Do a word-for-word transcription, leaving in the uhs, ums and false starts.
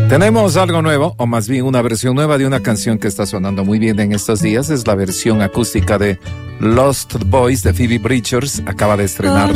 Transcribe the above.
Tenemos algo nuevo, o más bien una versión nueva de una canción que está sonando muy bien en estos días. Es la versión acústica de Lost Boys de Phoebe Bridgers. Acaba de estrenar